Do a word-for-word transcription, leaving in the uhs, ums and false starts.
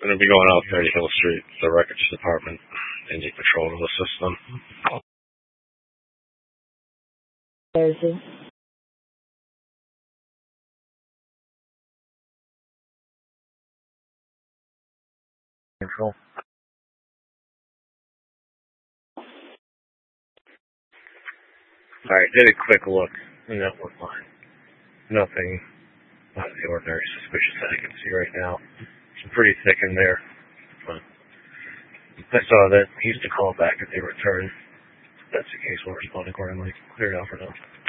going to be going out thirty Hill Street, the Wreckage Department. They need patrol of the system. Thursday. Control. Alright, did a quick look. The network line. Nothing out of the ordinary suspicious that I can see right now. It's pretty thick in there. But I saw that. He used to call back if they return. If that's the case, we'll respond accordingly. Clear it out for now.